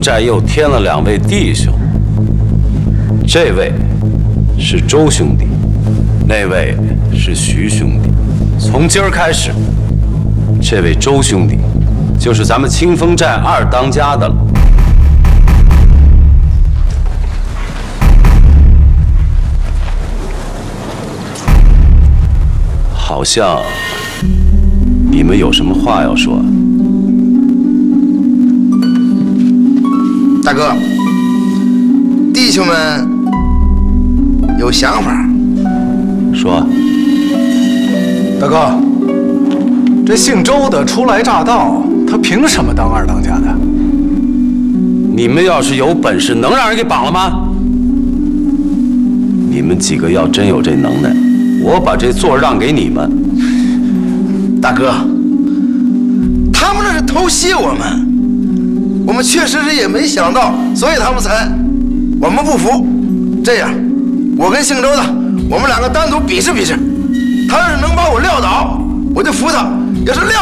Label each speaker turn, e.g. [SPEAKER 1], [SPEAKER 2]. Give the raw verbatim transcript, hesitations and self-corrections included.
[SPEAKER 1] 寨又添了两位弟兄，这位是周兄弟，那位是徐兄弟。从今儿开始，这位周兄弟就是咱们清风寨二当家的了。好像你们有什么话要说？
[SPEAKER 2] 大哥，弟兄们有想法。
[SPEAKER 1] 说。
[SPEAKER 3] 大哥，这姓周的初来乍到，他凭什么当二当家的？
[SPEAKER 1] 你们要是有本事，能让人给绑了吗？你们几个要真有这能耐，我把这座让给你们。
[SPEAKER 2] 大哥，他们那是偷袭我们，我们确实是也没想到，所以他们才，我们不服。这样，我跟姓周的，我们两个单独比试比试，他要是能把我撂倒，我就服他；要是撂